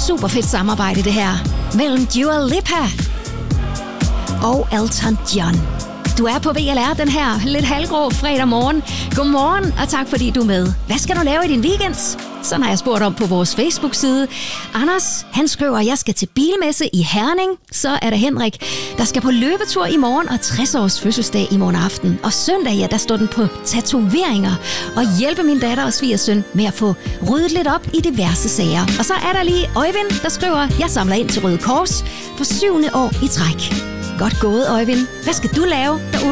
super fedt samarbejde det her mellem Dua Lipa og Elton John. Du er på VLR den her lidt halvgrå fredag morgen. Godmorgen, og tak fordi du er med. Hvad skal du lave i din weekend? Sådan har jeg spurgt om på vores Facebook-side. Anders, han skriver, at jeg skal til bilmesse i Herning. Så er der Henrik, der skal på løbetur i morgen og 60 års fødselsdag i morgen aften. Og søndag, ja, der står den på tatoveringer og hjælpe min datter og svigersøn med at få ryddet lidt op i diverse sager. Og så er der lige Øjvind, der skriver, jeg samler ind til Røde Kors for 7. år i træk. Godt gået, Øjvind. Hvad skal du lave derude?